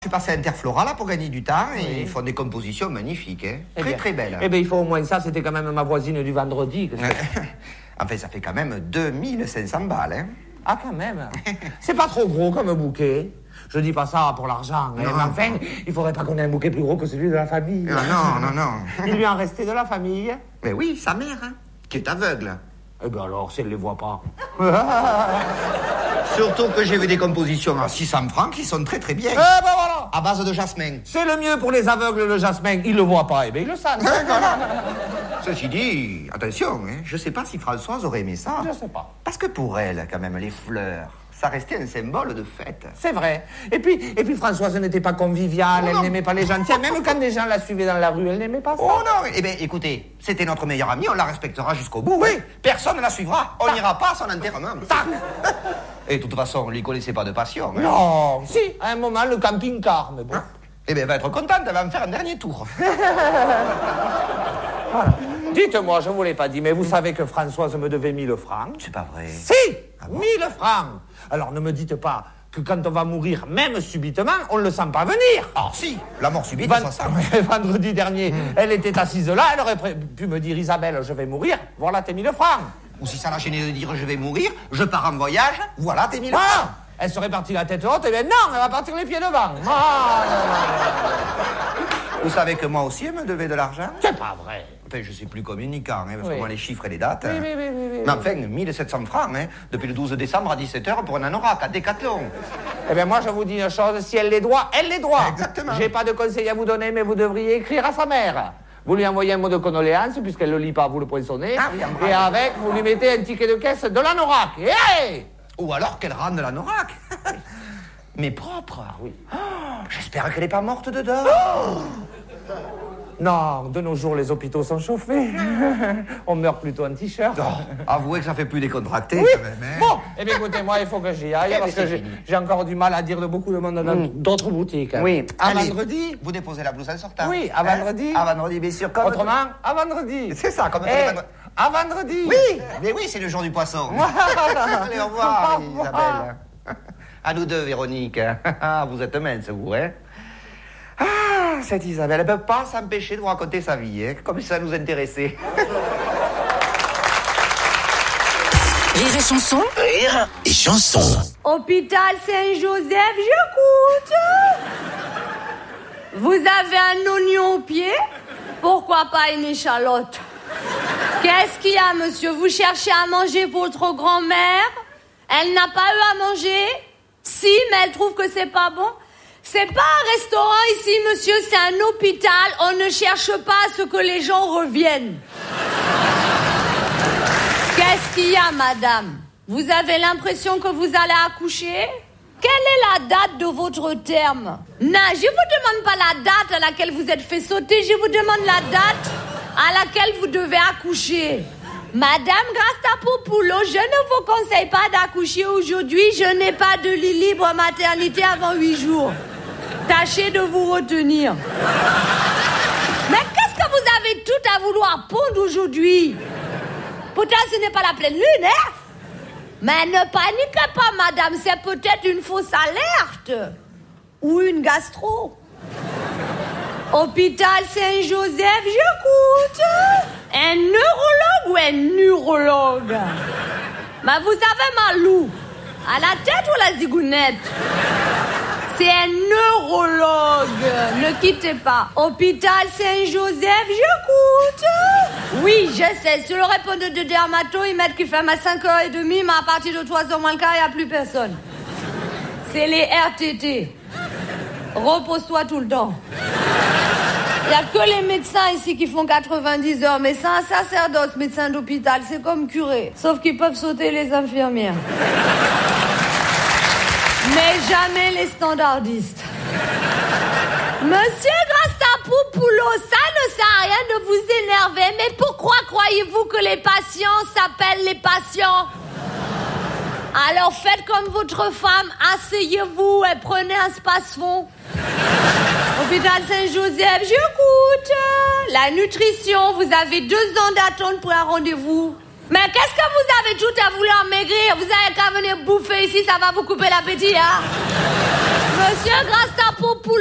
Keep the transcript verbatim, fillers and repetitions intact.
Je suis passé à Interflora là pour gagner du temps et oui. Ils font des compositions magnifiques, hein. Eh très bien, très belles. Eh bien, il faut au moins ça, c'était quand même ma voisine du vendredi. Que enfin, ça fait quand même deux mille cinq cents balles, hein. Ah, quand même. C'est pas trop gros comme bouquet. Je dis pas ça pour l'argent, hein. Mais enfin, il faudrait pas qu'on ait un bouquet plus gros que celui de la famille. Non, non, non, non. Il lui en restait de la famille. Mais oui, sa mère, hein, qui est aveugle. Eh bien alors, si elle les voit pas. Surtout que j'ai vu des compositions à six cents francs qui sont très très bien. Eh ben voilà. À base de jasmin. C'est le mieux pour les aveugles, le jasmin. Ils le voient pas, eh bien ils le savent. Voilà. Ceci dit, attention, hein, je sais pas si Françoise aurait aimé ça. Je sais pas. Parce que pour elle, quand même, les fleurs, ça restait un symbole de fête. C'est vrai. Et puis, et puis Françoise n'était pas conviviale, oh, elle n'aimait pas les gens. Tiens, même quand des gens la suivaient dans la rue, elle n'aimait pas ça. Oh non, eh bien, écoutez, c'était notre meilleure amie, on la respectera jusqu'au bout. Oui. Hein. Personne ne la suivra, on n'ira pas à son enterrement. Et de toute façon, on ne lui connaissait pas de passion. Hein. Non, si, à un moment, le camping-car, mais bon. Hein? Eh bien, elle va être contente, elle va me faire un dernier tour. Voilà. Dites-moi, je ne vous l'ai pas dit, mais vous savez que Françoise me devait mille francs. C'est pas vrai. Si, ah bon? mille francs. Alors ne me dites pas que quand on va mourir, même subitement, on ne le sent pas venir. Ah si, la mort subite, Vend... ça sent. Vendredi dernier, mmh. elle était assise là, elle aurait pu me dire, Isabelle, je vais mourir, voilà tes mille francs. Ou si ça l'a gêné de dire, je vais mourir, je pars en voyage, voilà tes mille ah, francs. Elle serait partie la tête haute, et bien non, elle va partir les pieds devant. Ah, vous savez que moi aussi, elle me devait de l'argent. C'est pas vrai. Enfin, je suis plus communicant, hein, parce oui. que moi, les chiffres et les dates... Oui, oui, oui, oui, oui. Mais enfin, mille sept cents francs, hein, depuis le douze décembre à dix-sept heures pour un anorak à Décathlon. Eh bien, moi, je vous dis une chose, si elle les doit, elle les doit. Exactement. J'ai pas de conseil à vous donner, mais vous devriez écrire à sa mère. Vous lui envoyez un mot de condoléance, puisqu'elle ne le lit pas, vous le poinçonnez. Ah, oui, et avec, vous lui mettez un ticket de caisse de l'anorak. Hey. Ou alors qu'elle rende l'anorak. Mais propre. Ah, oui. Oh, j'espère qu'elle n'est pas morte dedans. Oh. Non, de nos jours, les hôpitaux sont chauffés. On meurt plutôt en t-shirt. Oh, avouez que ça fait plus décontracté. Oui. Quand même, hein. Bon, eh bien, écoutez, moi, il faut que j'y aille, eh parce que j'ai, j'ai encore du mal à dire de beaucoup de monde dans mm. d'autres boutiques. Oui. À Allez, vendredi. Vous déposez la blouse en sortant. Oui, à vendredi. Hein? À vendredi, bien sûr. Comme autrement, à vendredi. C'est ça, comme eh, vendredi. À vendredi. Oui, mais oui, c'est le jour du poisson. Allez, au revoir, Isabelle. À nous deux, Véronique. Vous êtes mince, vous, hein? Ah, cette Isabelle, elle ne peut pas s'empêcher de vous raconter sa vie, hein, comme si ça nous intéressait. Rire et chanson. Rire et chanson. Hôpital Saint-Joseph, j'écoute. Vous avez un oignon au pied? Pourquoi pas une échalote? Qu'est-ce qu'il y a, monsieur? Vous cherchez à manger votre grand-mère? Elle n'a pas eu à manger? Si, mais elle trouve que c'est pas bon. C'est pas un restaurant ici, monsieur, c'est un hôpital. On ne cherche pas à ce que les gens reviennent. Qu'est-ce qu'il y a, madame? Vous avez l'impression que vous allez accoucher? Quelle est la date de votre terme? Non, je vous demande pas la date à laquelle vous êtes fait sauter, je vous demande la date à laquelle vous devez accoucher. Madame Grastapopoulos, je ne vous conseille pas d'accoucher aujourd'hui. Je n'ai pas de lit libre maternité avant huit jours. Tâchez de vous retenir. Mais qu'est-ce que vous avez tout à vouloir pondre aujourd'hui? Pourtant, ce n'est pas la pleine lune, hein? Mais ne paniquez pas, madame, c'est peut-être une fausse alerte. Ou une gastro. Hôpital Saint-Joseph, j'écoute. Un neurologue ou un neurologue? Mais vous avez mal où? À la tête ou à la zigounette? C'est un neurologue. Ne quittez pas. Hôpital Saint-Joseph, j'écoute. Oui, je sais. Sur le répondeur de dermato, ils mettent qu'il ferme à cinq heures trente, mais à partir de trois heures moins le quart, il n'y a plus personne. C'est les R T T. Repose-toi tout le temps. Il n'y a que les médecins ici qui font quatre-vingt-dix heures, mais c'est un sacerdoce, médecin d'hôpital, c'est comme curé. Sauf qu'ils peuvent sauter les infirmières. Mais jamais les standardistes. Monsieur Grastapopoulos, ça ne sert à rien de vous énerver, mais pourquoi croyez-vous que les patients s'appellent les patients? Alors faites comme votre femme, asseyez-vous et prenez un space-fond. Hôpital Saint-Joseph, j'écoute. La nutrition, vous avez deux ans d'attente pour un rendez-vous. Mais qu'est-ce que vous avez tout à vouloir maigrir? Vous avez qu'à venir bouffer ici, ça va vous couper l'appétit, hein? Monsieur Grastapopoulos.